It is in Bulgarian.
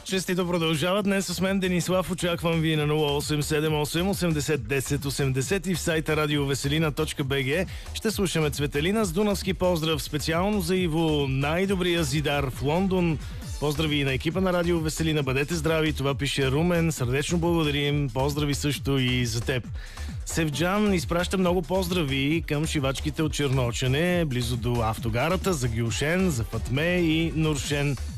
Честито продължава. Днес с мен Денислав. Очаквам ви на 0878 80 10 80 и в сайта radioveselina.bg. Ще слушаме Цветелина с дунавски поздрав специално за Иво, най-добрия зидар в Лондон. Поздрави и на екипа на Радио Веселина. Бъдете здрави. Това пише Румен. Сърдечно благодарим. Поздрави също и за теб. Севджан изпраща много поздрави към шивачките от Черночене, близо до автогарата, за Гюшен, за Фатме и Нуршен.